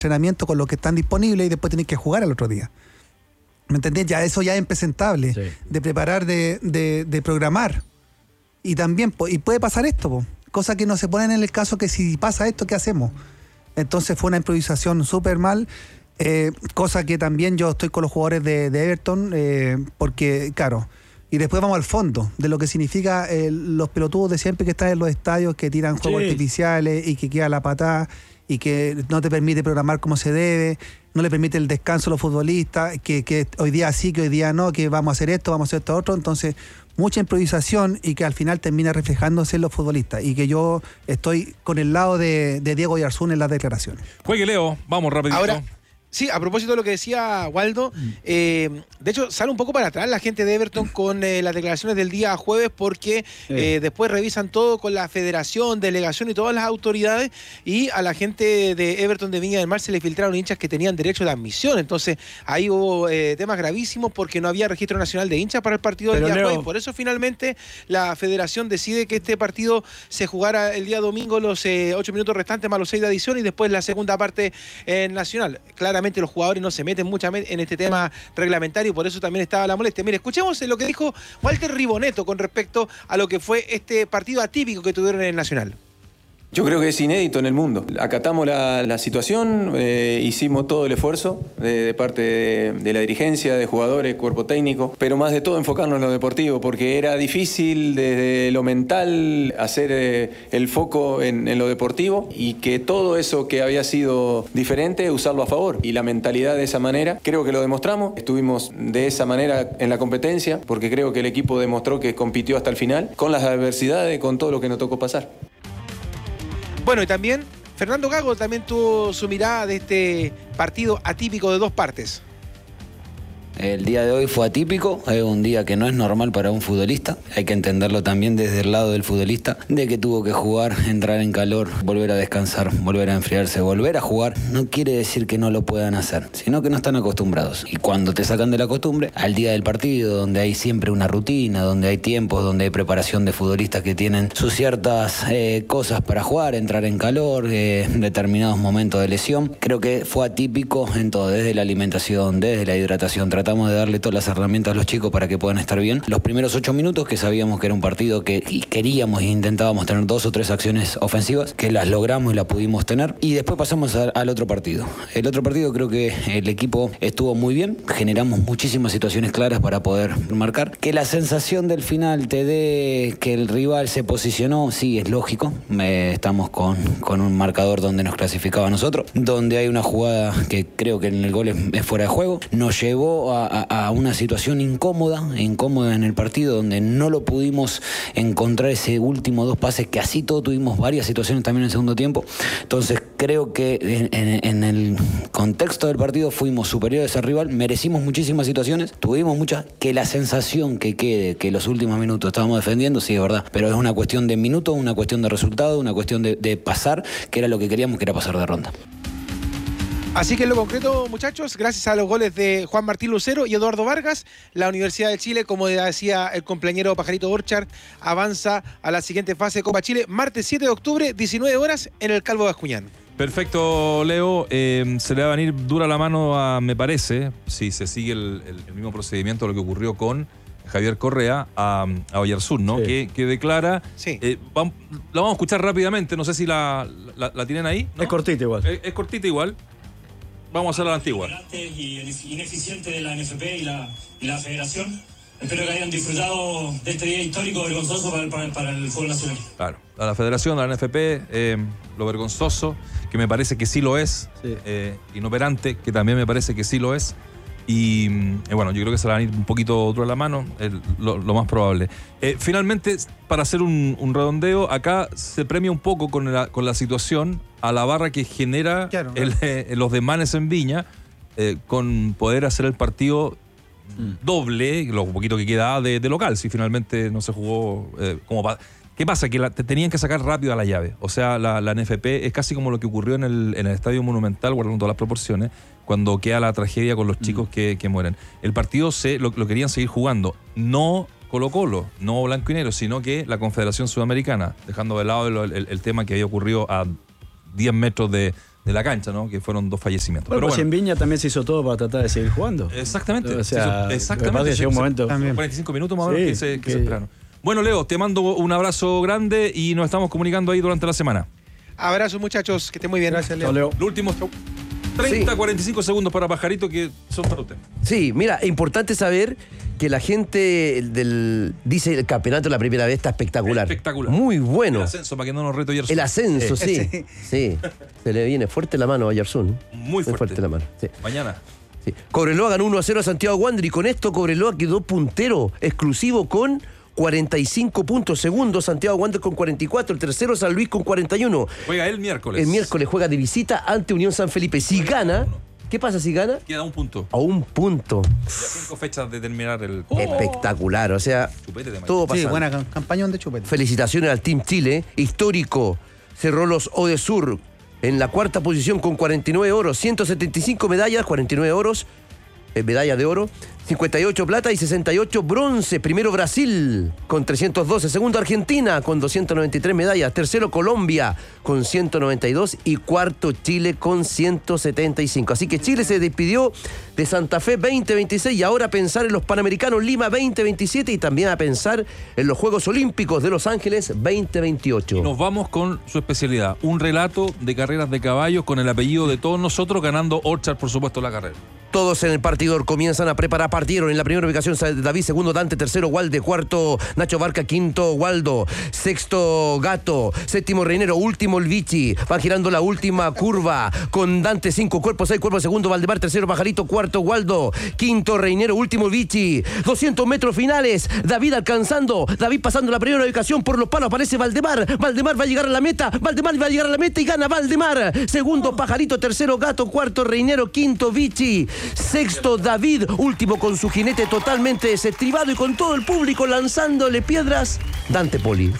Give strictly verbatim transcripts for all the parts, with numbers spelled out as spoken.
entrenamiento con los que están disponibles y después tenés que jugar al otro día. ¿Me entendés? Ya eso ya es impresentable, sí. de preparar, de, de, de programar. Y también, y puede pasar esto, po. Cosa que no se ponen en el caso que si pasa esto, ¿qué hacemos? Entonces fue una improvisación súper mal, eh, cosa que también yo estoy con los jugadores de, de Everton, eh, porque, claro, y después vamos al fondo de lo que significa eh, los pelotudos de siempre que están en los estadios, que tiran juegos sí. artificiales y que queda la patada y que no te permite programar como se debe, no le permite el descanso a los futbolistas, que, que hoy día sí, que hoy día no, que vamos a hacer esto, vamos a hacer esto otro. Entonces, mucha improvisación y que al final termina reflejándose en los futbolistas. Y que yo estoy con el lado de, de Diego Oyarzún en las declaraciones. Juegue, Leo, vamos rapidito. Ahora, sí, a propósito de lo que decía Waldo, eh, de hecho sale un poco para atrás la gente de Everton con eh, las declaraciones del día jueves porque sí. eh, después revisan todo con la federación, delegación y todas las autoridades, y a la gente de Everton de Viña del Mar se le filtraron hinchas que tenían derecho de admisión. Entonces ahí hubo eh, temas gravísimos porque no había registro nacional de hinchas para el partido del Pero día Leo... jueves. Por eso finalmente la federación decide que este partido se jugara el día domingo los eh, ocho minutos restantes más los seis de adición y después la segunda parte eh, nacional. Claramente los jugadores no se meten mucho en este tema reglamentario y por eso también estaba la molestia. Mire, escuchemos lo que dijo Walter Ribonetto con respecto a lo que fue este partido atípico que tuvieron en el Nacional. Yo creo que es inédito en el mundo. Acatamos la, la situación, eh, hicimos todo el esfuerzo de, de parte de, de la dirigencia, de jugadores, cuerpo técnico, pero más de todo enfocarnos en lo deportivo, porque era difícil desde lo mental hacer eh, el foco en, en lo deportivo y que todo eso que había sido diferente, usarlo a favor. Y la mentalidad de esa manera, creo que lo demostramos. Estuvimos de esa manera en la competencia, porque creo que el equipo demostró que compitió hasta el final, con las adversidades, con todo lo que nos tocó pasar. Bueno, y también Fernando Gago también tuvo su mirada de este partido atípico de dos partes. El día de hoy fue atípico, es un día que no es normal para un futbolista, hay que entenderlo también desde el lado del futbolista, de que tuvo que jugar, entrar en calor, volver a descansar, volver a enfriarse, volver a jugar. No quiere decir que no lo puedan hacer, sino que no están acostumbrados. Y cuando te sacan de la costumbre, al día del partido, donde hay siempre una rutina, donde hay tiempos, donde hay preparación de futbolistas que tienen sus ciertas eh, cosas para jugar, entrar en calor, eh, determinados momentos de lesión, creo que fue atípico en todo, desde la alimentación, desde la hidratación. Tratamos de darle todas las herramientas a los chicos para que puedan estar bien. Los primeros ocho minutos, que sabíamos que era un partido que queríamos e intentábamos tener dos o tres acciones ofensivas, que las logramos y las pudimos tener. Y después pasamos a, al otro partido. El otro partido creo que el equipo estuvo muy bien. Generamos muchísimas situaciones claras para poder marcar. Que la sensación del final te dé que el rival se posicionó, sí, es lógico. Eh, estamos con, con un marcador donde nos clasificaba a nosotros, donde hay una jugada que creo que en el gol es, es fuera de juego. Nos llevó a A, a una situación incómoda, incómoda en el partido, donde no lo pudimos encontrar ese último dos pases, que así todo tuvimos varias situaciones también en el segundo tiempo. Entonces creo que en, en, en el contexto del partido fuimos superiores al rival, merecimos muchísimas situaciones, tuvimos muchas, que la sensación que quede, que los últimos minutos estábamos defendiendo, sí es verdad, pero es una cuestión de minutos, una cuestión de resultado, una cuestión de, de pasar, que era lo que queríamos, que era pasar de ronda. Así que en lo concreto, muchachos, gracias a los goles de Juan Martín Lucero y Eduardo Vargas, la Universidad de Chile, como decía el compañero Pajarito Borchardt, avanza a la siguiente fase de Copa Chile, martes siete de octubre, diecinueve horas, en el Calvo Bascuñán. Perfecto, Leo. Eh, se le va a venir dura la mano, a, me parece, si se sigue el, el, el mismo procedimiento de lo que ocurrió con Javier Correa a, a Oyarzún, ¿no? Sí. Que, que declara... Sí. Eh, vamos, la vamos a escuchar rápidamente, no sé si la, la, la tienen ahí, ¿no? Es cortita igual. Es, es cortita igual. Vamos a hacer la antigua. Y ineficiente de la N F P y la, y la Federación. Espero que hayan disfrutado de este día histórico vergonzoso para el, para, para el fútbol nacional. Claro, a la Federación, a la N F P, eh, lo vergonzoso, que me parece que sí lo es, sí. eh, inoperante, que también me parece que sí lo es. Y eh, bueno, yo creo que se la van a ir un poquito otro a la mano, el, lo, lo más probable. Eh, finalmente, para hacer un, un redondeo, acá se premia un poco con la, con la situación a la barra que genera claro, el, eh, los demanes en Viña, eh, con poder hacer el partido mm. doble, lo poquito que queda de, de local, si finalmente no se jugó eh, como para... ¿Qué pasa? Que la, te tenían que sacar rápido a la llave. O sea, la, la N F P es casi como lo que ocurrió en el, en el Estadio Monumental, guardando todas las proporciones, cuando queda la tragedia con los chicos mm. que, que mueren. El partido se lo, lo querían seguir jugando. No Colo-Colo, no Blanco y Negro, sino que la Confederación Sudamericana, dejando de lado el, el, el tema que había ocurrido a diez metros de, de la cancha, ¿no? Que fueron dos fallecimientos. Bueno, Pero pues bueno, en Viña también se hizo todo para tratar de seguir jugando. Exactamente. O sea, se, exactamente. llegó un momento. cuarenta y cinco minutos más o menos Sí, que, se, que, que... se esperaron. Bueno, Leo, te mando un abrazo grande y nos estamos comunicando ahí durante la semana. Abrazos, muchachos, que estén muy bien. Gracias, Leo. Chao, Leo. Lo último, treinta, Sí. cuarenta y cinco segundos para Pajarito que son para usted. Sí, mira, es importante saber que la gente del dice el campeonato la primera vez está espectacular. Espectacular. Muy El bueno. ascenso, para que no nos reto Yersun. El ascenso, sí. Sí. Sí. Se le viene fuerte la mano a Yersun. Muy fuerte. la mano. Sí. Mañana. Sí. Cobreloa ganó uno a cero a Santiago Wander y con esto Cobreloa quedó puntero exclusivo con cuarenta y cinco puntos. Segundo, Santiago Wander con cuarenta y cuatro. El tercero, San Luis con cuarenta y uno. Juega el miércoles. El miércoles juega de visita ante Unión San Felipe. Si gana, ¿qué pasa si gana? Queda un punto. A un punto. Ya cinco fechas de terminar el Espectacular. O sea, chupete de maíz. todo pasa. Sí, buena cam- campañón de Chupete. Felicitaciones al Team Chile, histórico. Cerró los Odesur en la cuarta posición con cuarenta y nueve oros, ciento setenta y cinco medallas, cuarenta y nueve oros, eh, medallas de oro, cincuenta y ocho plata y sesenta y ocho bronce. Primero Brasil con trescientos doce, segundo Argentina con doscientas noventa y tres medallas, tercero Colombia con ciento noventa y dos y cuarto Chile con ciento setenta y cinco. Así que Chile se despidió de Santa Fe veinte veintiséis y ahora a pensar en los Panamericanos Lima veinte veintisiete y también a pensar en los Juegos Olímpicos de Los Ángeles veinte veintiocho. Y nos vamos con su especialidad, un relato de carreras de caballos con el apellido de todos nosotros, ganando Orchard, por supuesto, la carrera. Todos en el partidor comienzan a preparar. Partieron en la primera ubicación David, segundo Dante, tercero Walde, cuarto Nacho Barca, quinto Waldo, sexto Gato, séptimo Reinero, último el Vichy. Va girando la última curva con Dante, cinco cuerpos, seis cuerpos, segundo Valdemar, tercero Pajarito, cuarto Waldo, quinto Reinero, último el Vichy. doscientos metros finales, David alcanzando, David pasando la primera ubicación por los palos, aparece Valdemar, Valdemar va a llegar a la meta, Valdemar va a llegar a la meta y gana Valdemar. Segundo Pajarito, tercero Gato, cuarto Reinero, quinto Vichy. Sexto David, último con su jinete totalmente desestribado y con todo el público lanzándole piedras, Dante Poli.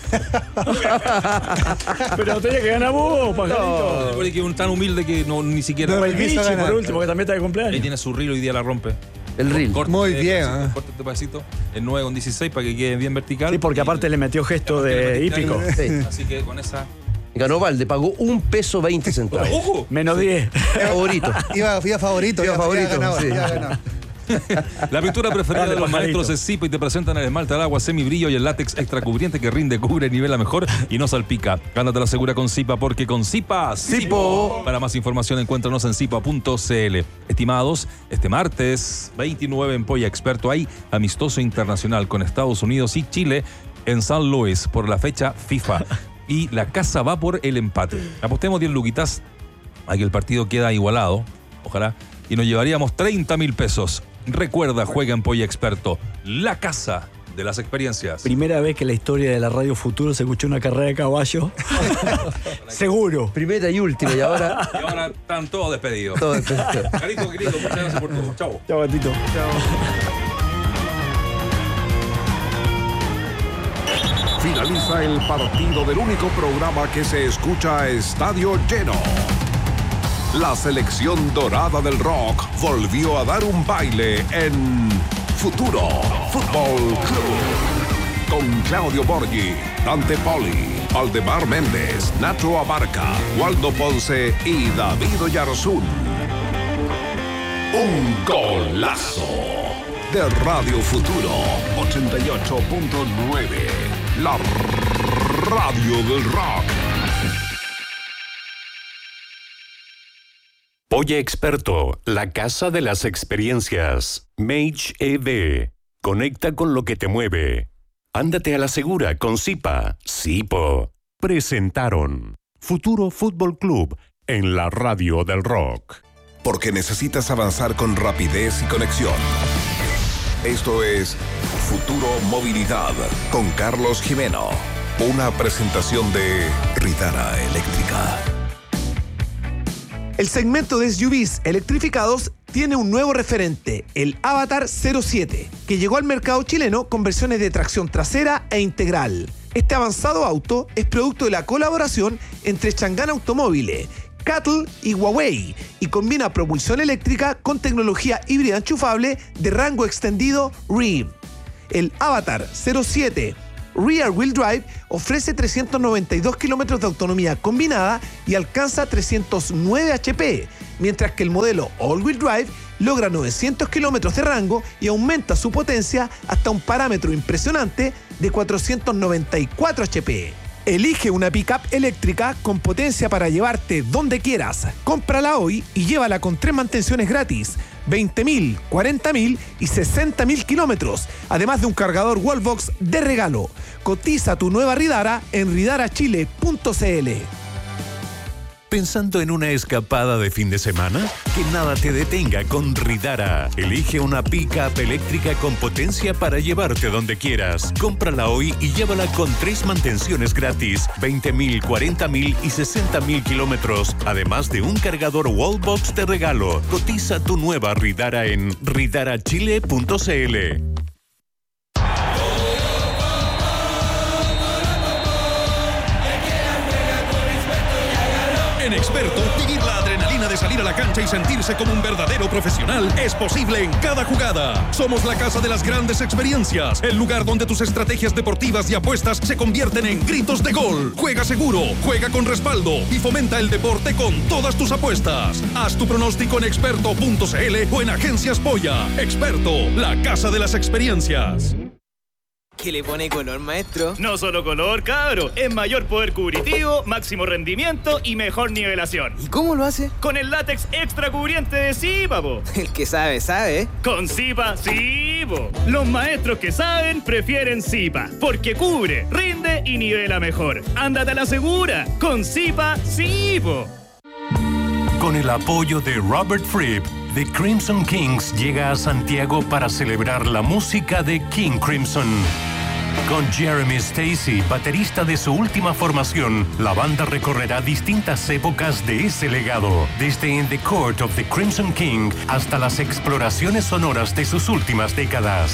Pero tenía que ganar vos, Pajarito. Recuerde que es un tan humilde que no, ni siquiera... No, el quiso Vichy, ganar. por último, que también está de Ahí cumpleaños. tiene su reel, hoy día la rompe. El reel. Corte Muy este bien, pedacito, ¿eh? corte este pedacito, el nueve con dieciséis para que quede bien vertical. Sí, porque Y- aparte le metió gesto aparte le de metiste hípico. ahí. Sí. Así que con esa... Ganó Valde, pagó un peso veinte centavos. ¡Ojo! Menos diez. Favorito. Iba, iba favorito. Iba favorito, ganado, sí. iba ganado. La pintura preferida Dale, de los Pajarito. maestros es Zipo y te presentan el esmalte al agua semibrillo y el látex extra cubriente que rinde, cubre, nivela mejor y no salpica. Gánate la segura con Zipa porque con Zipa, Zipo. Para más información encuéntranos en zipa punto c l. Estimados, este martes veintinueve en Polla Experto hay amistoso internacional con Estados Unidos y Chile en San Luis por la fecha FIFA. Y la casa va por el empate. Apostemos diez luquitas a que el partido queda igualado, ojalá, y nos llevaríamos treinta mil pesos. Recuerda, juega en Polla Experto, la casa de las experiencias. Primera vez que en la historia de la Radio Futuro se escuchó una carrera de caballo. Seguro. Primera y última, y ahora Y ahora están todos despedidos. todo esto. Carito, querido, muchas gracias por todo. Chau. Chao, gatito. Finaliza el partido del único programa que se escucha a estadio lleno. La selección dorada del rock volvió a dar un baile en Futuro Fútbol Club. Con Claudio Borghi, Dante Poli, Valdemar Méndez, Nacho Abarca, Waldo Ponce y David Oyarzún. Un golazo de Radio Futuro ochenta y ocho punto nueve. La radio del rock. Polla Experto, la casa de las experiencias. Mage E V. Conecta con lo que te mueve. Ándate a la segura con Zipa. Zipo. Presentaron Futuro Fútbol Club en la radio del rock. Porque necesitas avanzar con rapidez y conexión. Esto es Futuro Movilidad con Carlos Jimeno. Una presentación de Ridara Eléctrica. El segmento de S U Vs electrificados tiene un nuevo referente, el Avatar cero siete, que llegó al mercado chileno con versiones de tracción trasera e integral. Este avanzado auto es producto de la colaboración entre Chang'an Automóviles, Cattle y Huawei y combina propulsión eléctrica con tecnología híbrida enchufable de rango extendido R E E. El Avatar cero siete Rear Wheel Drive ofrece trescientos noventa y dos kilómetros de autonomía combinada y alcanza trescientos nueve hache pe, mientras que el modelo All Wheel Drive logra novecientos kilómetros de rango y aumenta su potencia hasta un parámetro impresionante de cuatrocientos noventa y cuatro hache pe. Elige una pickup eléctrica con potencia para llevarte donde quieras. Cómprala hoy y llévala con tres mantenciones gratis, veinte mil, cuarenta mil y sesenta mil kilómetros, además de un cargador Wallbox de regalo. Cotiza tu nueva Ridara en ridara chile punto ce ele. ¿Pensando en una escapada de fin de semana? Que nada te detenga con Ridara. Elige una pick-up eléctrica con potencia para llevarte donde quieras. Cómprala hoy y llévala con tres mantenciones gratis, veinte mil, cuarenta mil y sesenta mil kilómetros, además de un cargador Wallbox de regalo. Cotiza tu nueva Ridara en ridara chile punto ce ele. En Experto, vivir la adrenalina de salir a la cancha y sentirse como un verdadero profesional es posible en cada jugada. Somos la casa de las grandes experiencias, el lugar donde tus estrategias deportivas y apuestas se convierten en gritos de gol. Juega seguro, juega con respaldo y fomenta el deporte con todas tus apuestas. Haz tu pronóstico en experto punto ce ele o en Agencias Polla. Experto, la casa de las experiencias. ¿Qué le pone color, maestro? No solo color, cabro. Es mayor poder cubritivo, máximo rendimiento y mejor nivelación. ¿Y cómo lo hace? Con el látex extra cubriente de Zipa, po. El que sabe, sabe. Con Zipa, sí, po. Los maestros que saben prefieren Zipa, porque cubre, rinde y nivela mejor. Ándate a la segura. Con Zipa, sí, po. Con el apoyo de Robert Fripp, The Crimson Kings llega a Santiago para celebrar la música de King Crimson. Con Jeremy Stacy, baterista de su última formación, la banda recorrerá distintas épocas de ese legado, desde In the Court of the Crimson King hasta las exploraciones sonoras de sus últimas décadas.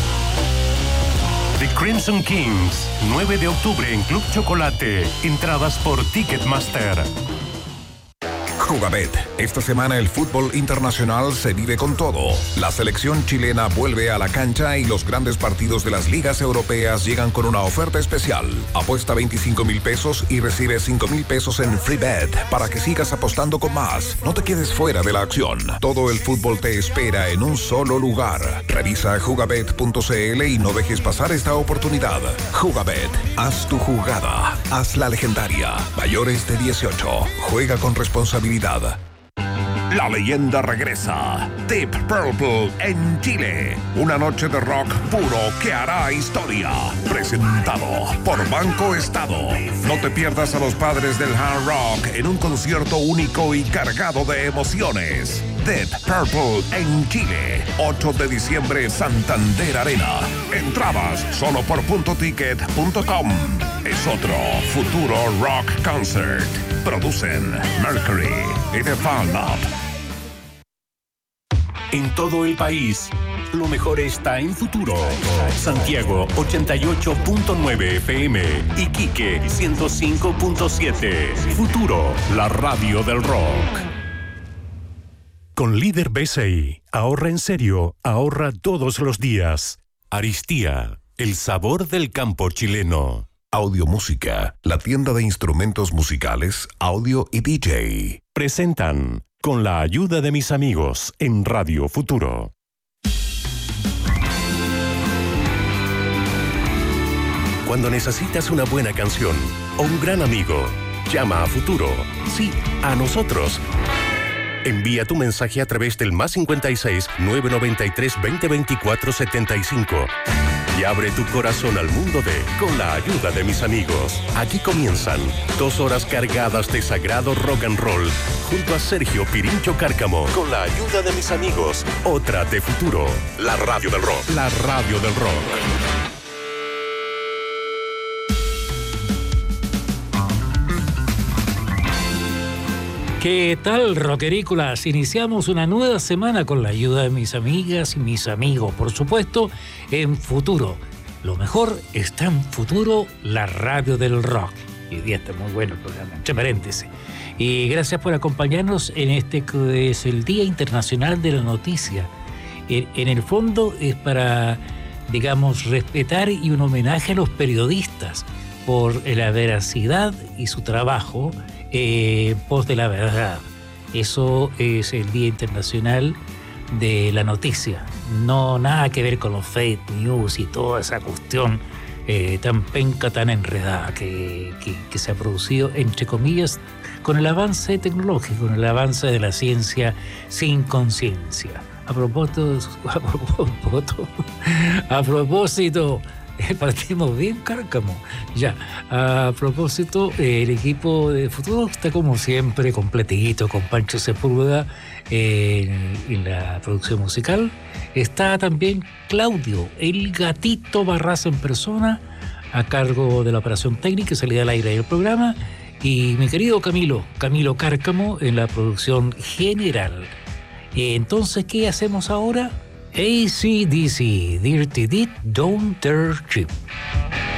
The Crimson Kings, nueve de octubre en Club Chocolate. Entradas por Ticketmaster. Jugabet. Esta semana el fútbol internacional se vive con todo. La selección chilena vuelve a la cancha y los grandes partidos de las ligas europeas llegan con una oferta especial. Apuesta veinticinco mil pesos y recibe cinco mil pesos en free bet para que sigas apostando con más. No te quedes fuera de la acción. Todo el fútbol te espera en un solo lugar. Revisa jugabet punto ce ele y no dejes pasar esta oportunidad. Jugabet. Haz tu jugada. Haz la legendaria. Mayores de dieciocho. Juega con responsabilidad. La leyenda regresa. Deep Purple en Chile. Una noche de rock puro que hará historia. Presentado por Banco Estado. No te pierdas a los padres del hard rock en un concierto único y cargado de emociones. Deep Purple en Chile. ocho de diciembre, Santander Arena. Entradas solo por punto ticket punto com. Es otro futuro rock concert. Producen Mercury y The Fan Up. En todo el país, lo mejor está en Futuro. Santiago ochenta y ocho punto nueve efe eme, Iquique ciento cinco punto siete. Futuro, la radio del rock. Con Líder B C I, ahorra en serio, ahorra todos los días. Aristía, el sabor del campo chileno. Audiomúsica, la tienda de instrumentos musicales, audio y D J. Presentan Con la ayuda de mis amigos en Radio Futuro. Cuando necesitas una buena canción o un gran amigo, llama a Futuro. Sí, a nosotros. Envía tu mensaje a través del más cincuenta y seis, nueve noventa y tres, veinte veinticuatro, setenta y cinco. Y abre tu corazón al mundo de Con la ayuda de mis amigos. Aquí comienzan dos horas cargadas de sagrado rock and roll junto a Sergio Pirincho Cárcamo. Con la ayuda de mis amigos. Otra de Futuro. La radio del rock. La radio del rock. ¿Qué tal, rockerícolas? Iniciamos una nueva semana con la ayuda de mis amigas y mis amigos, por supuesto, en Futuro. Lo mejor está en Futuro, la radio del rock. Y hoy día está muy bueno el programa, entre paréntesis. Y gracias por acompañarnos en este que es el Día Internacional de la Noticia. En, en el fondo es para digamos, respetar y un homenaje a los periodistas por la veracidad y su trabajo eh, en pos de la verdad. Eso es el Día Internacional de la Noticia. No nada que ver con los fake news y toda esa cuestión eh, tan penca, tan enredada que, que, que se ha producido, entre comillas, con el avance tecnológico, con el avance de la ciencia sin conciencia. A propósito, a propósito, a propósito, partimos bien, Cárcamo. Ya, a propósito, el equipo de Futuro está como siempre completito, con Pancho Sepúlveda eh, en la producción musical. Está también Claudio, el gatito Barraza en persona, a cargo de la operación técnica y salida al aire del programa. Y mi querido Camilo, Camilo Cárcamo, en la producción general. Entonces, ¿qué hacemos ahora? A C D C, Dirty Deed, Don't Dare Chip.